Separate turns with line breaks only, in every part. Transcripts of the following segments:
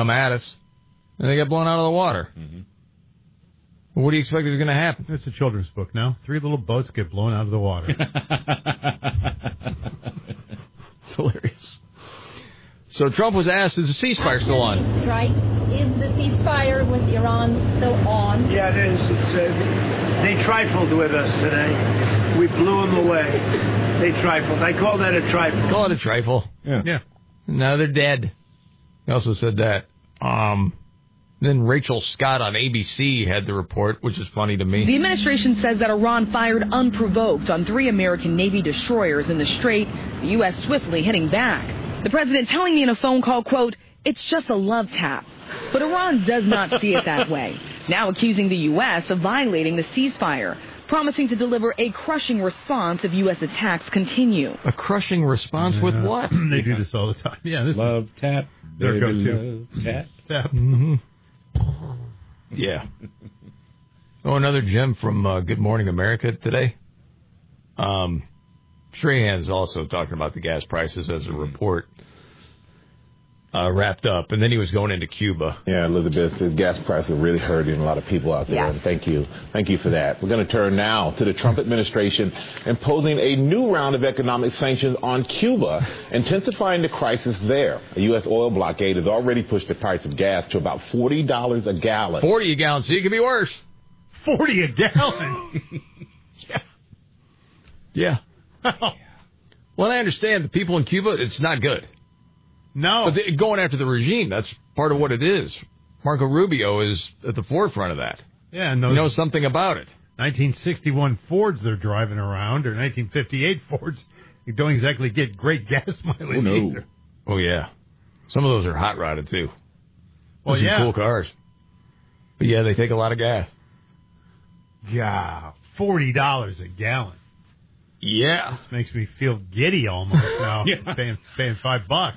come at us, and they got blown out of the water.
Mm-hmm.
What do you expect is going to happen?
It's a children's book now. 3 little boats get blown out of the water.
It's hilarious. So Trump was asked, is the ceasefire still on?
Right. Is the ceasefire with Iran still on?
Yeah, it is. They trifled with us today. We blew them away. They trifled. I call that a trifle.
Call it a trifle.
Yeah.
Now they're dead. He also said that. Then Rachel Scott on ABC had the report, which is funny to me.
The administration says that Iran fired unprovoked on 3 American Navy destroyers in the Strait, the U.S. swiftly hitting back. The president telling me in a phone call, quote, "It's just a love tap." But Iran does not see it that way, now accusing the U.S. of violating the ceasefire, promising to deliver a crushing response if U.S. attacks continue.
A crushing response with what?
They do this all the time. Yeah, this
love tap.
Their go-to.
Tap.
Mm-hmm. Yeah. Oh, another gem from Good Morning America today. Strahan's also talking about the gas prices as a report wrapped up, and then he was going into Cuba.
Yeah, Elizabeth, the gas prices are really hurting a lot of people out there,
Yes.
and thank you for that. We're going to turn now to the Trump administration imposing a new round of economic sanctions on Cuba, intensifying the crisis there. A U.S. oil blockade has already pushed the price of gas to about $40 a gallon.
40 a gallon, so it could be worse.
40 a gallon.
Yeah. Well, I understand the people in Cuba, it's not good.
No.
But going after the regime, that's part of what it is. Marco Rubio is at the forefront of that.
Yeah,
He knows something about it.
1961 Fords they're driving around, or 1958 Fords. You don't exactly get great gas mileage either.
Oh, yeah. Some of those are hot rodded, too.
Well,
Those are
yeah.
cool cars. But, yeah, they take a lot of gas.
Yeah, $40 a gallon.
Yeah.
This makes me feel giddy almost now.
Yeah.
Paying $5.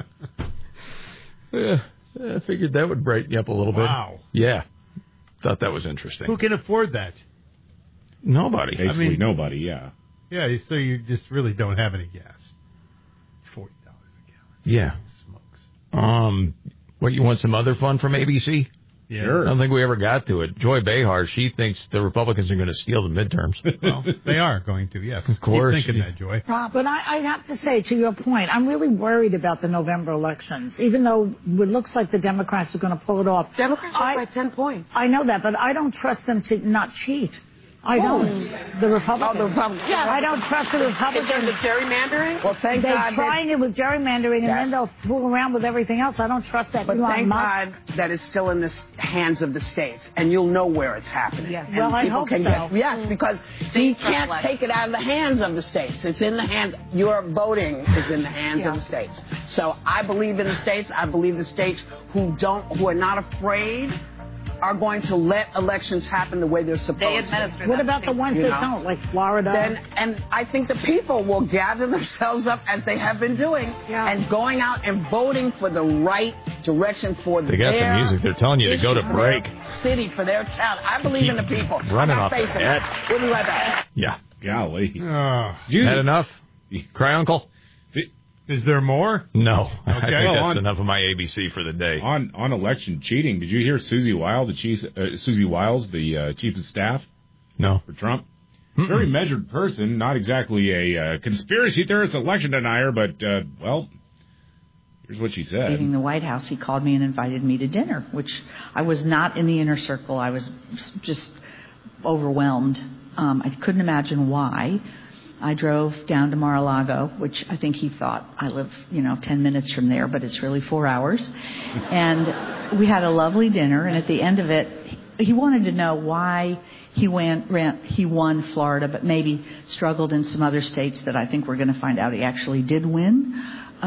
Yeah, I figured that would brighten you up a little bit.
Wow.
Yeah. Thought that was interesting.
Who can afford that?
Nobody.
Basically nobody, yeah.
Yeah, so you just really don't have any gas. $40 a gallon.
Yeah.
Smokes.
What, you want some other fun from ABC?
Yeah.
Sure.
I don't think we ever got to it. Joy Behar, she thinks the Republicans are going to steal the midterms.
Well, they are going to, yes.
Of course.
Keep thinking that, Joy.
But I have to say, to your point, I'm really worried about the November elections, even though it looks like the Democrats are going to pull it off.
Democrats are by 10 points.
I know that, but I don't trust them to not cheat. I don't. The Republicans.
Oh, the Republicans.
Yeah, I don't trust the Republicans.
In terms of gerrymandering? Well, thank
They're
God.
trying it with gerrymandering, and then they'll fool around with everything else. I don't trust that.
But
Elon
thank
Musk.
God that it's still in the hands of the states, and you'll know where it's happening.
Yeah.
And
Well, I
people
hope
can
so.
yes, because you can't take it out of the hands of the states. It's in the hands. Your voting is in the hands of the states. So I believe in the states. I believe the states who are not afraid are going to let elections happen the way they're supposed to.
What about the ones that don't, like Florida?
And I think the people will gather themselves up as they have been doing and going out and voting for the right direction for
They got some music. They're telling you to go to break.
City, for their town. I believe in the people.
Running
I
off
got
the
faith in
head.
that. We'll be right back.
Yeah.
Golly.
Had enough? Cry, Uncle?
Is there more?
No. I think
Well,
that's enough of my ABC for the day.
On election cheating, did you hear Susie Wiles, the chief of staff?
No.
For Trump? Very measured person, not exactly a conspiracy theorist, election denier, but, well, here's what she said.
Leaving the White House, he called me and invited me to dinner, which I was not in the inner circle. I was just overwhelmed. I couldn't imagine why. I drove down to Mar-a-Lago, which I think he thought I live, 10 minutes from there, but it's really 4 hours. And we had a lovely dinner, and at the end of it, he wanted to know why he won Florida, but maybe struggled in some other states that I think we're going to find out he actually did win.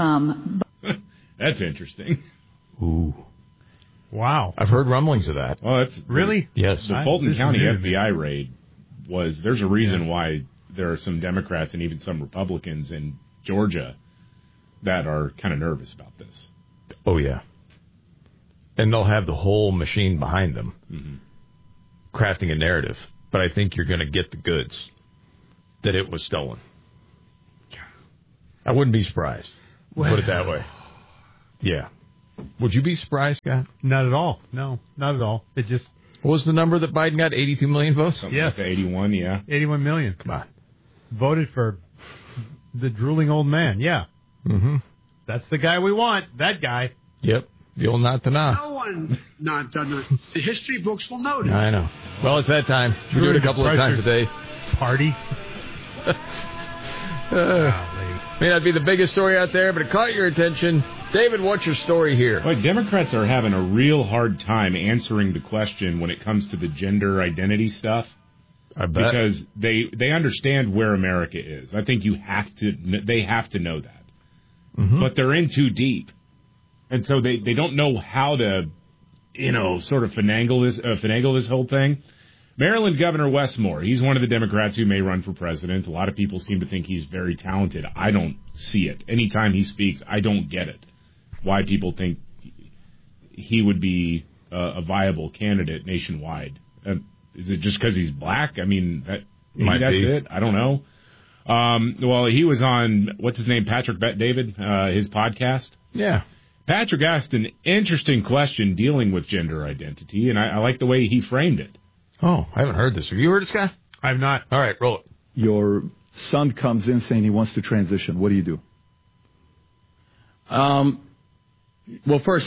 That's interesting.
Ooh.
Wow.
I've heard rumblings of that.
Oh, that's
really?
Yes.
The Fulton County FBI raid there's a reason why there are some Democrats and even some Republicans in Georgia that are kind of nervous about this.
Oh, yeah. And they'll have the whole machine behind them, crafting a narrative. But I think you're going to get the goods that it was stolen. I wouldn't be surprised. Put it that way. Yeah. Would you be surprised, Scott?
Not at all. No, not at all. It just...
What was the number that Biden got? 82 million votes?
Yes.
Like 81, yeah.
81 million.
Come on.
Voted for the drooling old man, yeah.
Mm-hmm.
That's the guy we want, that guy.
Yep. The old not to know.
No one not done it. The history books will note it.
I know. Well, it's that time. We do it a couple of times a day.
Party.
May not be the biggest story out there, but it caught your attention. David, what's your story here?
Well, Democrats are having a real hard time answering the question when it comes to the gender identity stuff.
I bet.
Because they understand where America is. I think they have to know that.
Mm-hmm.
But they're in too deep. And so they don't know how to, sort of finagle this whole thing. Maryland Governor Wes Moore, he's one of the Democrats who may run for president. A lot of people seem to think he's very talented. I don't see it. Anytime he speaks, I don't get it. Why people think he would be a viable candidate nationwide. Is it just because he's black? I mean, maybe that's it. I don't know. Well, he was on, what's his name, Patrick Bet-David, his podcast.
Yeah.
Patrick asked an interesting question dealing with gender identity, and I like the way he framed it.
Oh, I haven't heard this. Have you heard it, Scott?
I have not.
All right, roll it.
Your son comes in saying he wants to transition. What do you do?
Well, first,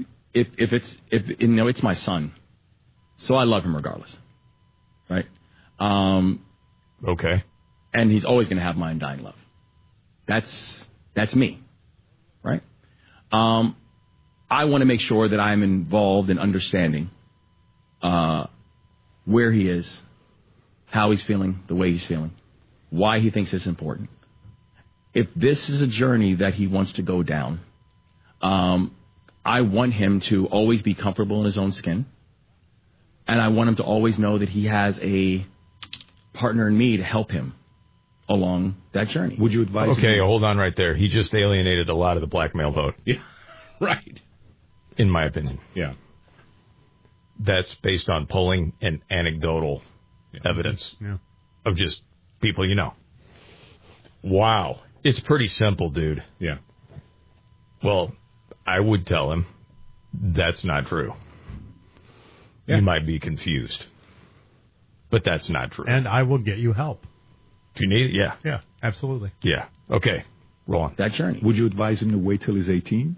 it's my son, so I love him regardless, right?
Okay.
And he's always going to have my undying love. That's me, right? I want to make sure that I'm involved in understanding where he is, how he's feeling, the way he's feeling, why he thinks it's important. If this is a journey that he wants to go down, I want him to always be comfortable in his own skin, and I want him to always know that he has a partner in me to help him along that journey.
Would you advise
Okay, hold on right there. He just alienated a lot of the black male vote.
Yeah, right.
In my opinion.
Yeah.
That's based on polling and anecdotal evidence of just people you know. Wow. It's pretty simple, dude.
Yeah.
Well, I would tell him that's not true.
Yeah.
You might be confused. But that's not true.
And I will get you help.
If you need it, yeah.
Yeah, absolutely.
Yeah. Okay. Roll on.
That journey.
Would you advise him to wait till he's 18?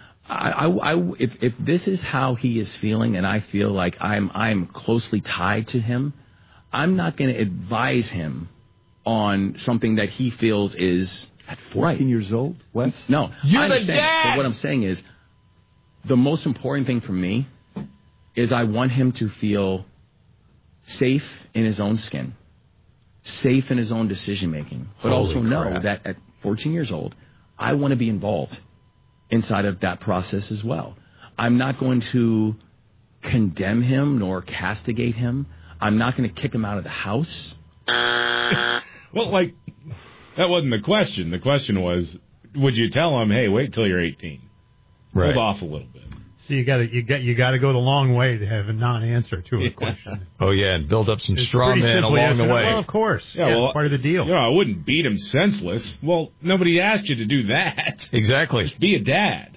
If this is how he is feeling, and I feel like I'm closely tied to him, I'm not going to advise him on something that he feels is
at 14 years old. Wes?
No,
you're
I
the
understand.
dad.
But what I'm saying is, the most important thing for me is I want him to feel safe in his own skin, safe in his own decision making, but also know that at 14 years old, I want to be involved inside of that process as well. I'm not going to condemn him nor castigate him. I'm not going to kick him out of the house.
Well, that wasn't the question. The question was, would you tell him, hey, wait till you're 18?
Right.
Hold off a little bit.
So you got to go the long way to have a non-answer to a question.
Oh yeah, and build up some straw
pretty
men
simply
along the way.
Well, of course.
Yeah, well,
it's part of the deal.
I wouldn't beat him senseless. Well, nobody asked you to do that.
Exactly.
Just be a dad.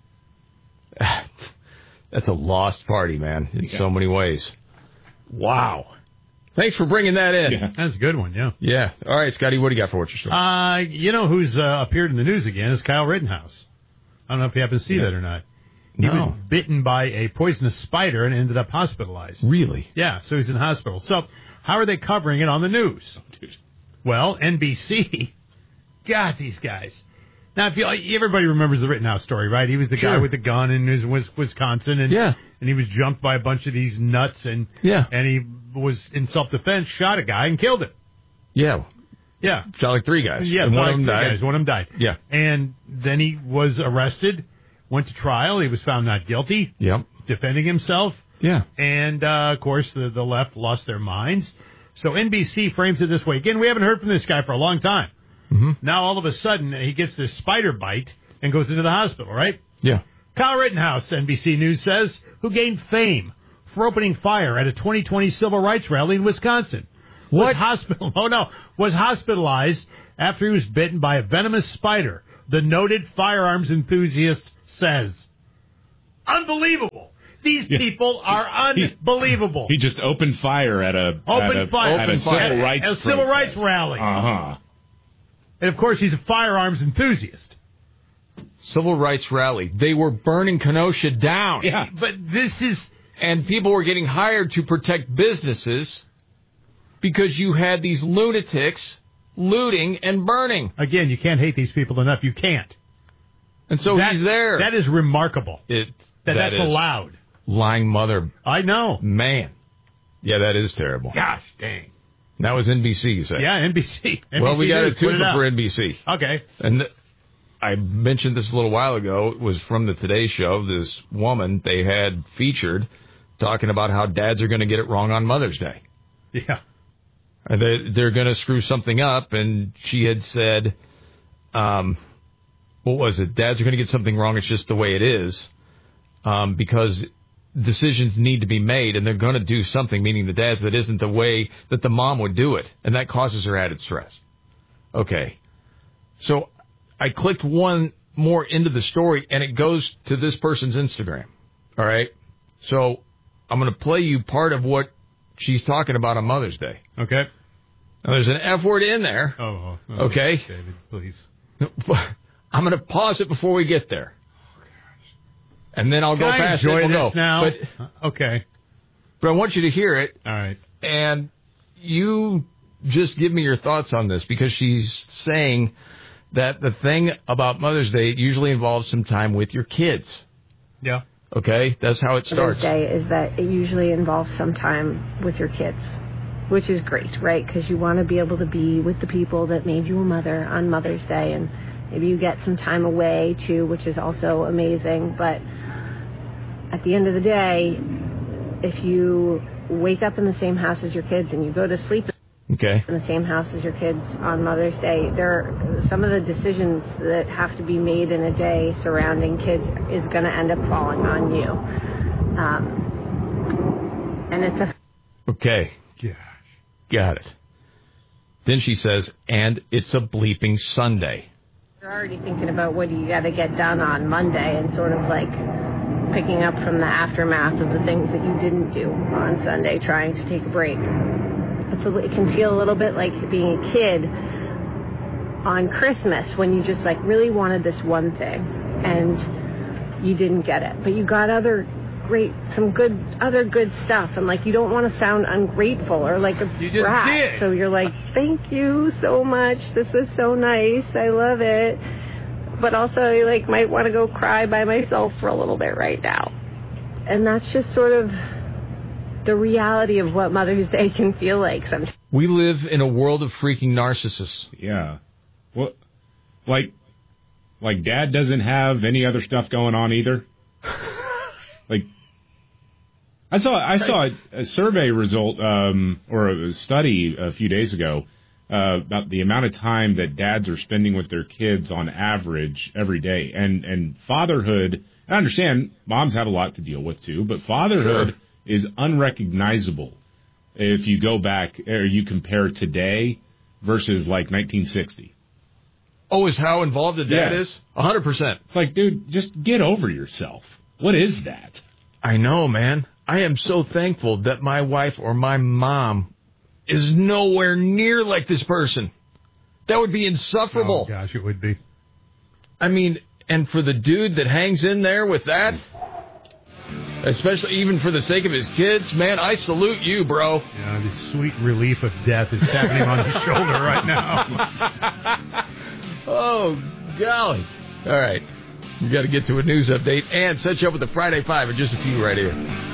That's a lost party, man, in so many ways. Wow. Thanks for bringing that in.
Yeah. That's a good one, yeah.
Yeah. All right, Scotty, what do you got for what's your story?
You know who's appeared in the news again is Kyle Rittenhouse. I don't know if you happen to see that or not. He was bitten by a poisonous spider and ended up hospitalized.
Really?
Yeah, so he's in hospital. So how are they covering it on the news?
Oh, dude.
Well, NBC got these guys. Now, everybody remembers the Rittenhouse story, right? He was the guy with the gun in Wisconsin, and he was jumped by a bunch of these nuts, and he was in self-defense, shot a guy and killed him.
Yeah.
Yeah.
Shot like 3 guys.
Yeah,
and one of them died.
One of them died.
Yeah.
And then he was arrested, went to trial. He was found not guilty.
Yep.
Defending himself.
Yeah.
And, of course, the left lost their minds. So NBC frames it this way. Again, we haven't heard from this guy for a long time.
Mm-hmm.
Now, all of a sudden, he gets this spider bite and goes into the hospital, right?
Yeah.
Kyle Rittenhouse, NBC News says, who gained fame for opening fire at a 2020 civil rights rally in Wisconsin. Was hospitalized after he was bitten by a venomous spider, the noted firearms enthusiast says. Unbelievable. These people are unbelievable.
He just opened fire at a civil rights
rally.
Uh-huh.
And, of course, he's a firearms enthusiast.
Civil rights rally. They were burning Kenosha down.
Yeah.
But this is...
And people were getting hired to protect businesses because you had these lunatics looting and burning.
Again, you can't hate these people enough. You can't.
And so he's there.
That is remarkable. That's allowed.
Lying mother.
I know.
Man. Yeah, that is terrible.
Gosh dang.
And that was NBC, you said?
Yeah, NBC.
Well, we got a twofer for NBC.
Okay.
And I mentioned this a little while ago. It was from the Today Show. This woman they had featured talking about how dads are going to get it wrong on Mother's Day.
Yeah.
They're going to screw something up. And she had said, what was it? Dads are going to get something wrong. It's just the way it is. Because decisions need to be made, and they're going to do something, meaning the dads, that isn't the way that the mom would do it, and that causes her added stress. Okay. So I clicked one more into the story, and it goes to this person's Instagram. All right? So I'm going to play you part of what she's talking about on Mother's Day.
Okay.
Now, there's an F word in there.
Oh,
okay.
David, please.
I'm going to pause it before we get there. And then I'll go past it.
We'll
go.
Now?
But,
okay.
But I want you to hear it.
All right.
And you just give me your thoughts on this, because she's saying that the thing about Mother's Day usually involves some time with your kids.
Yeah.
Okay? That's how it starts.
Mother's Day is that it usually involves some time with your kids, which is great, right? Because you want to be able to be with the people that made you a mother on Mother's Day, and maybe you get some time away, too, which is also amazing. But at the end of the day, if you wake up in the same house as your kids and you go to sleep in the same house as your kids on Mother's Day, there are some of the decisions that have to be made in a day surrounding kids is going to end up falling on you. And it's a...
Okay.
Gosh.
Got it. Then she says, and it's a bleeping Sunday.
You're already thinking about what you got to get done on Monday, and sort of like picking up from the aftermath of the things that you didn't do on Sunday, trying to take a break. It can feel a little bit like being a kid on Christmas when you just like really wanted this one thing and you didn't get it, but you got other good stuff, and like you don't want to sound ungrateful or like a brat. So you're like, thank you so much, this was so nice, I love it, but also I like might want to go cry by myself for a little bit right now. And that's just sort of the reality of what Mother's Day can feel like sometimes.
We live in a world of freaking narcissists.
Yeah. Well, like Dad doesn't have any other stuff going on either. Like, I saw a survey result or a study a few days ago about the amount of time that dads are spending with their kids on average every day, and fatherhood. I understand moms have a lot to deal with too, but fatherhood is unrecognizable if you go back or you compare today versus like 1960.
Oh, is how involved the dad is? 100%.
It's like, dude, just get over yourself. What is that?
I know, man. I am so thankful that my wife or my mom is nowhere near like this person. That would be insufferable.
Oh, gosh, it would be.
I mean, and for the dude that hangs in there with that, especially even for the sake of his kids, man, I salute you, bro.
Yeah, the sweet relief of death is happening on his shoulder right now.
Oh, golly. All right. We got to get to a news update and set you up with the Friday Five in just a few right here.